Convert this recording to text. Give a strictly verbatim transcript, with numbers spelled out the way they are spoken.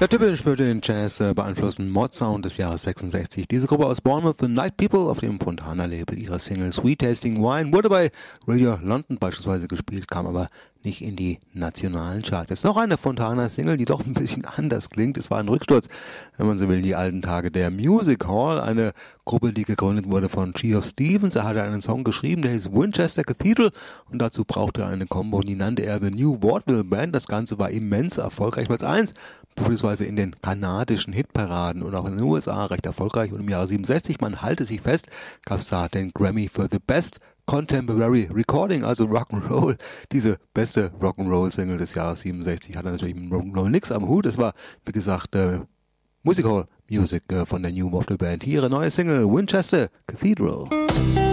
Ja, typisch für den Jazz äh, beeinflussten Mod-Sound des Jahres sechsundsechzig. Diese Gruppe aus Bournemouth, The Night People, auf dem Fontana-Label ihrer Single Sweet Tasting Wine, wurde bei Radio London beispielsweise gespielt, kam aber nicht in die nationalen Charts. Jetzt noch eine Fontana-Single, die doch ein bisschen anders klingt. Es war ein Rücksturz, wenn man so will, die alten Tage der Music Hall, eine Gruppe, die gegründet wurde von Geoff Stevens. Er hatte einen Song geschrieben, der hieß Winchester Cathedral, und dazu brauchte er eine Combo, die nannte er The New Vaudeville Band. Das Ganze war immens erfolgreich. Platz eins, beispielsweise in den kanadischen Hitparaden und auch in den U S A recht erfolgreich. Und im Jahre siebenundsechzig, man halte sich fest, gab es da den Grammy für the Best Contemporary Recording, also Rock'n'Roll. Diese beste Rock'n'Roll-Single des Jahres siebenundsechzig hatte natürlich mit Rock'n'Roll nichts am Hut. Es war, wie gesagt, äh, Music Hall Music äh, von der New Vaudeville Band. Hier ihre neue Single Winchester Cathedral.